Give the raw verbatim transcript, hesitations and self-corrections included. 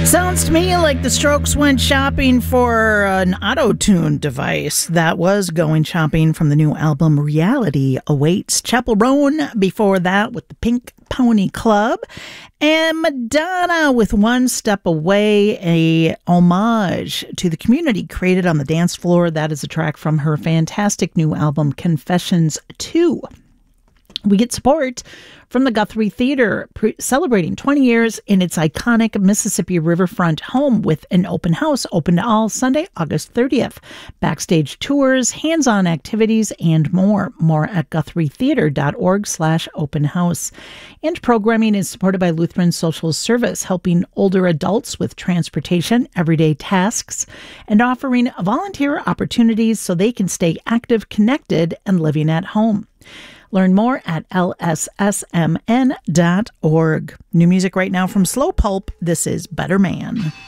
Sounds to me like the Strokes went shopping for an auto-tune device. That was Going Shopping from the new album Reality Awaits. Chappell Roan before that with the Pink Pony Club. And Madonna with One Step Away, a homage to the community created on the dance floor. That is a track from her fantastic new album Confessions two. We get support from the Guthrie Theater, pre- celebrating twenty years in its iconic Mississippi riverfront home with an open house open to all Sunday, August thirtieth. Backstage tours, hands-on activities, and more. More at guthrietheater.org slash open house. And programming is supported by Lutheran Social Service, helping older adults with transportation, everyday tasks, and offering volunteer opportunities so they can stay active, connected, and living at home. Learn more at L S S M N dot org. New music right now from Slow Pulp. This is Better Man.